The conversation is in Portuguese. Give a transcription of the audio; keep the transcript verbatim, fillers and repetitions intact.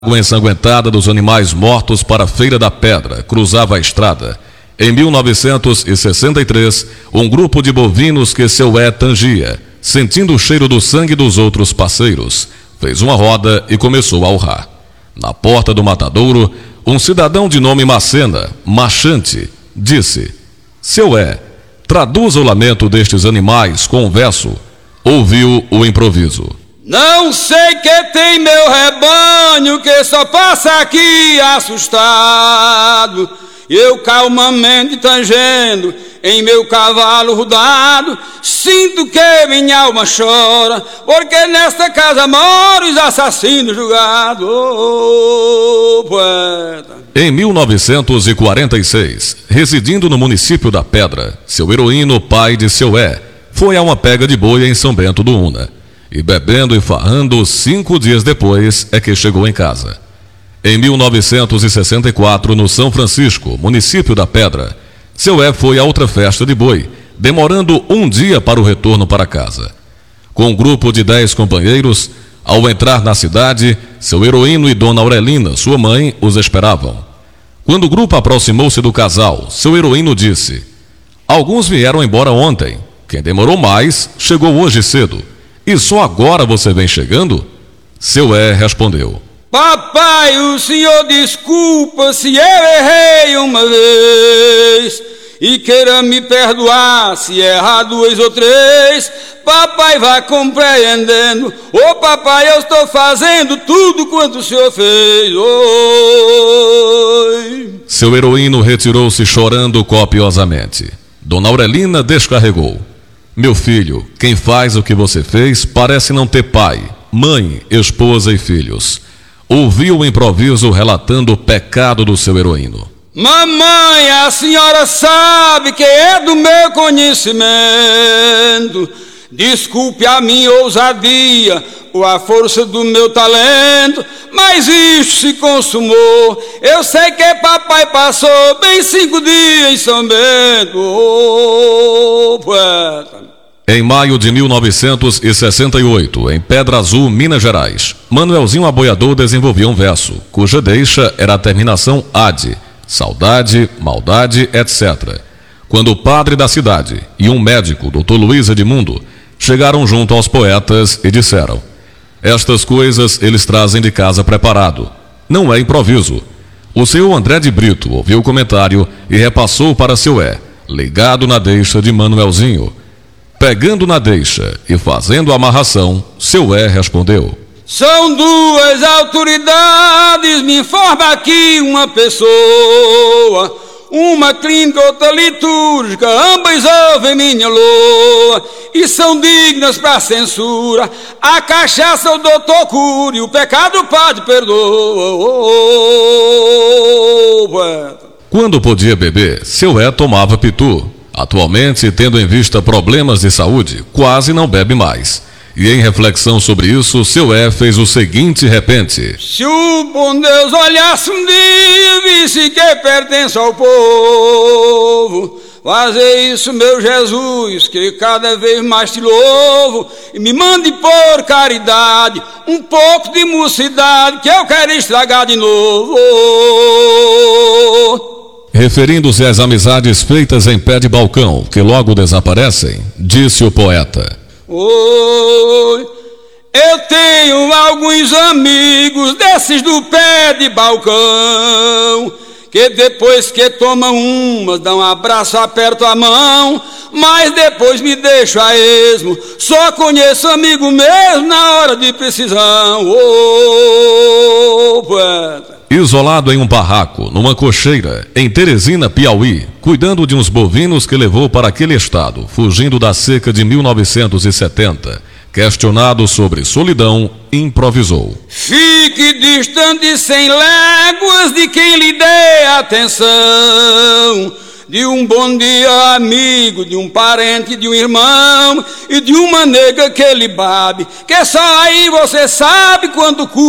água ensanguentada dos animais mortos para a Feira da Pedra cruzava a estrada. Em mil novecentos e sessenta e três, um grupo de bovinos que seu é tangia, sentindo o cheiro do sangue dos outros parceiros, fez uma roda e começou a urrar. Na porta do matadouro, um cidadão de nome Macena, Machante, disse: "Seu é, traduza o lamento destes animais com um verso." Ouviu o improviso. Não sei que tem meu rebanho que só passa aqui assustado. Eu calmamente tangendo em meu cavalo rodado, sinto que minha alma chora, porque nesta casa moram os assassinos julgados. Oh, poeta. Em mil novecentos e quarenta e seis, residindo no município da Pedra, seu heroíno, pai de seu é, foi a uma pega de boi em São Bento do Una. E bebendo e farrando, cinco dias depois é que chegou em casa. Em mil novecentos e sessenta e quatro, no São Francisco, município da Pedra, seu é foi a outra festa de boi, demorando um dia para o retorno para casa. Com um grupo de dez companheiros, ao entrar na cidade, seu heroíno e dona Aurelina, sua mãe, os esperavam. Quando o grupo aproximou-se do casal, seu heroíno disse: "Alguns vieram embora ontem. Quem demorou mais, chegou hoje cedo. E só agora você vem chegando?" Seu é respondeu: "Papai, o senhor desculpa se eu errei uma vez, e queira me perdoar se errar duas ou três. Papai vai compreendendo. Ô papai, eu estou fazendo tudo quanto o senhor fez. Oi." Seu heroíno retirou-se chorando copiosamente. Dona Aurelina descarregou: "Meu filho, quem faz o que você fez parece não ter pai, mãe, esposa e filhos." Ouviu o improviso relatando o pecado do seu heroíno. "Mamãe, a senhora sabe que é do meu conhecimento. Desculpe a minha ousadia ou a força do meu talento, mas isto se consumou. Eu sei que papai passou bem cinco dias em São Bento." Oh, poeta. Em maio de mil novecentos e sessenta e oito, em Pedra Azul, Minas Gerais, Manuelzinho Aboiador desenvolveu um verso, cuja deixa era a terminação "ade", saudade, maldade, etcétera. Quando o padre da cidade e um médico, doutor Luiz Edmundo, chegaram junto aos poetas e disseram: "Estas coisas eles trazem de casa preparado. Não é improviso." O senhor André de Brito ouviu o comentário e repassou para seu é, ligado na deixa de Manuelzinho. Pegando na deixa e fazendo a amarração, seu é respondeu: "São duas autoridades, me informa aqui uma pessoa, uma clínica, outra litúrgica, ambas ouvem minha loa, e são dignas para censura. A cachaça o doutor cura e o pecado o padre perdoa." Oh, poeta. Quando podia beber, seu é tomava pitu. Atualmente, tendo em vista problemas de saúde, quase não bebe mais. E em reflexão sobre isso, seu é fez o seguinte repente: "Se o bom Deus olhasse um dia e visse que pertence ao povo, fazer isso, meu Jesus, que cada vez mais te louvo, e me mande por caridade um pouco de mocidade que eu quero estragar de novo." Referindo-se às amizades feitas em pé de balcão, que logo desaparecem, disse o poeta: "Oi, eu tenho alguns amigos desses do pé de balcão, que depois que tomam umas, dão um abraço, aperto a mão, mas depois me deixo a esmo. Só conheço amigo mesmo na hora de precisão." Oh, poeta. Isolado em um barraco, numa cocheira, em Teresina, Piauí, cuidando de uns bovinos que levou para aquele estado, fugindo da seca de mil novecentos e setenta, questionado sobre solidão, improvisou: "Fique distante cem léguas de quem lhe dê atenção, de um bom dia amigo, de um parente, de um irmão, e de uma nega que lhe babe, que só aí você sabe quanto custa